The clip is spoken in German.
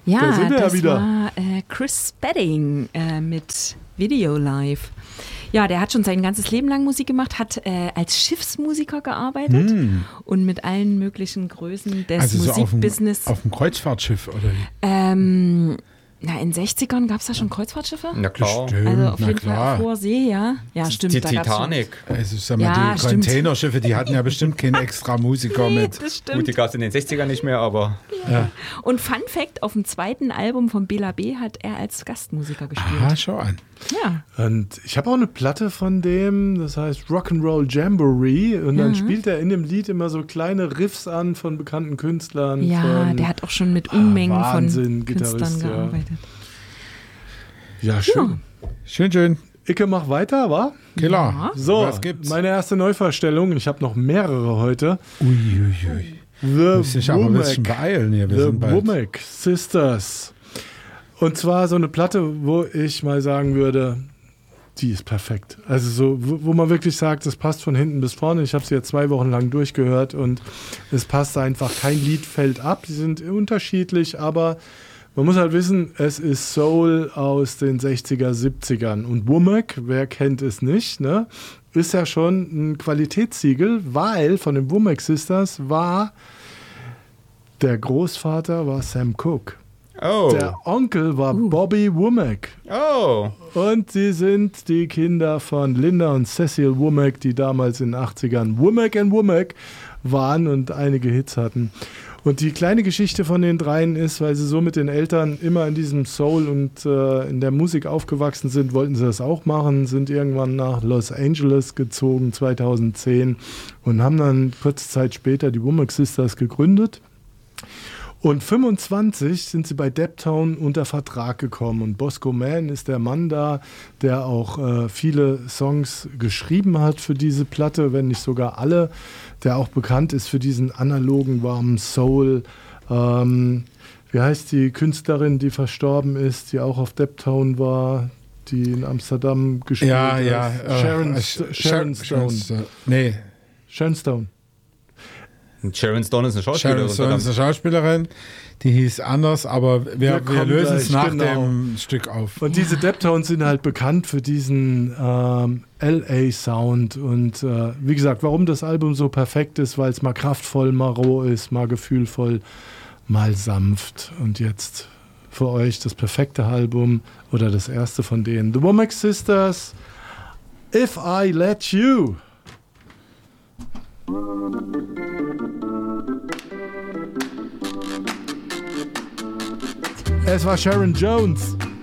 Ja, da sind wir das ja wieder. war Chris Spedding mit Video Live. Ja, der hat schon sein ganzes Leben lang Musik gemacht, hat als Schiffsmusiker gearbeitet und mit allen möglichen Größen des Musikbusiness. So auf dem Kreuzfahrtschiff oder wie? In den 60ern gab es da schon Kreuzfahrtschiffe? Na klar. Bestimmt, Also auf jeden klar. Fall auf hoher See, ja. Ja, stimmt. Die da gab's Titanic. Also, sag mal, Ja, die stimmt. Containerschiffe, die hatten ja bestimmt keinen extra Musiker schon. Nee, mit. das stimmt. Gut, die gab es in den 60ern nicht mehr, aber Und Fun Fact, auf dem zweiten Album von Bela B. hat er als Gastmusiker gespielt. Aha, schau an. Ja. Und ich habe auch eine Platte von dem, das heißt Rock'n'Roll Jamboree. Und dann spielt er in dem Lied immer so kleine Riffs an von bekannten Künstlern. Ja, der hat auch schon mit Unmengen Wahnsinn, von Künstlern Gitarrist, ja. gearbeitet. Ja, schön. Schön. Icke, mach weiter, wa? Klar. So, Was gibt's? meine erste Neuvorstellung. Ich habe noch mehrere heute. Uiuiui. The Muss ich aber ein bisschen beeilen hier. Wir The sind bald. Womack Sisters. Und zwar so eine Platte, wo ich mal sagen würde, die ist perfekt. Also so, wo man wirklich sagt, das passt von hinten bis vorne. Ich habe sie jetzt 2 Wochen lang durchgehört und es passt einfach. Kein Lied fällt ab. Sie sind unterschiedlich, aber man muss halt wissen, es ist Soul aus den 60er, 70ern. Und Womack, wer kennt es nicht, ne? Ist ja schon ein Qualitätssiegel, weil von den Womack Sisters war der Großvater war Sam Cooke. Der Onkel war Bobby Womack. Und sie sind die Kinder von Linda und Cecil Womack, die damals in den 80ern Womack & Womack waren und einige Hits hatten. Und die kleine Geschichte von den dreien ist, weil sie so mit den Eltern immer in diesem Soul und in der Musik aufgewachsen sind, wollten sie das auch machen, sind irgendwann nach Los Angeles gezogen, 2010, und haben dann kurze Zeit später die Womack Sisters gegründet. Und 25 sind sie bei Deptown unter Vertrag gekommen. Und Bosco Mann ist der Mann da, der auch viele Songs geschrieben hat für diese Platte, wenn nicht sogar alle, der auch bekannt ist für diesen analogen, warmen Soul. Wie heißt die Künstlerin, die verstorben ist, die auch auf Deptown war, die in Amsterdam gespielt hat? Sharon Stone. Nee. Sharon Stone. Sharon Stone ist eine Schauspielerin. Sharon Stone ist eine Schauspielerin, die hieß anders, aber wir lösen es nach dem Stück auf. Und diese Deptones sind halt bekannt für diesen LA-Sound. Und wie gesagt, warum das Album so perfekt ist, weil es mal kraftvoll, mal roh ist, mal gefühlvoll, mal sanft. Und jetzt für euch das perfekte Album oder das erste von denen. The Womack Sisters, If I Let You. Es war Sharon Jones.